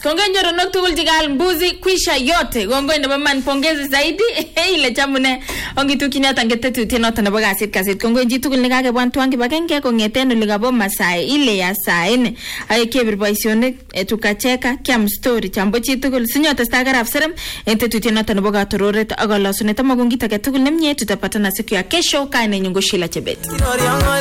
Kongoi nyoronok tugul chikal mbuzi kwisha yote. Kongoi nebo man pongezi zaidi. Ile chamune ongitu kinyata ngetetutiet noto nebo kasit. Kongoi chi tugul nekakebwan tuan kibagenge kongeten ole kabo Masai ile ya saa 4. Kebir boisionik tukacheka kiam story chambo chi tugul sinyotestai karab serem tetutiet noto nebo katororet ak alasunet amakongit age tugul nemie tutapatana siku ya kesho. Kaine nyungo Sheila Chebet.